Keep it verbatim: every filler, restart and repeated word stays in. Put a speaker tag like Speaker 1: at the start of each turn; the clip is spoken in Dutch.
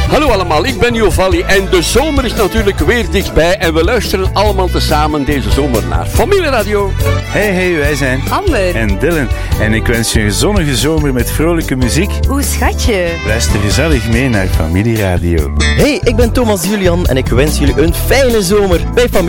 Speaker 1: Hallo allemaal, ik ben Jovalli en de zomer is natuurlijk weer dichtbij en we luisteren allemaal tezamen deze zomer naar Familieradio.
Speaker 2: Hey, hey, wij zijn
Speaker 3: Amber
Speaker 2: en Dylan en ik wens je een zonnige zomer met vrolijke muziek.
Speaker 3: Oeh, schatje.
Speaker 2: Luister gezellig mee naar Familieradio.
Speaker 4: Hey, ik ben Thomas Julian en ik wens jullie een fijne zomer bij Familie.